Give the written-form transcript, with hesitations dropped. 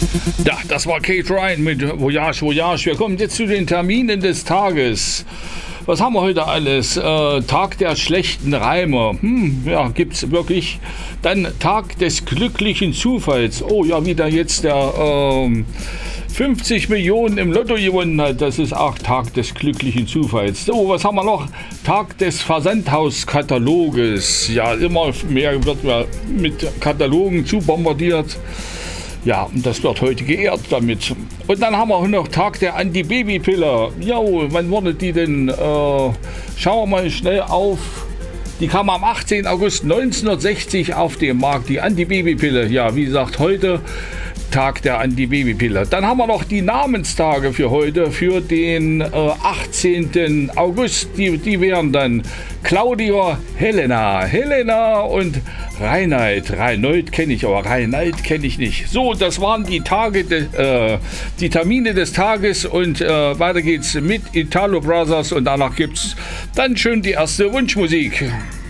Ja, das war Kate Ryan mit Voyage, Voyage. Wir kommen jetzt zu den Terminen des Tages. Was haben wir heute alles? Tag der schlechten Reime. Ja, gibt's wirklich. Dann Tag des glücklichen Zufalls. Oh ja, wieder jetzt der 50 Millionen im Lotto gewonnen hat. Das ist auch Tag des glücklichen Zufalls. So, was haben wir noch? Tag des Versandhauskataloges. Ja, immer mehr wird mit Katalogen zu bombardiert. Ja, und das wird heute geehrt damit. Und dann haben wir noch Tag der Antibabypille. Ja, wann wurde die denn? Schauen wir mal schnell auf. Die kam am 18. August 1960 auf den Markt, die Antibabypille. Ja, wie gesagt, heute Tag der Antibabypille. Dann haben wir noch die Namenstage für heute, für den 18. August. Die wären dann Claudia, Helena und Reinhold kenne ich, aber Reinhard kenne ich nicht. So, das waren die die Termine des Tages und weiter geht's mit Italo Brothers und danach gibt's dann schön die erste Wunschmusik.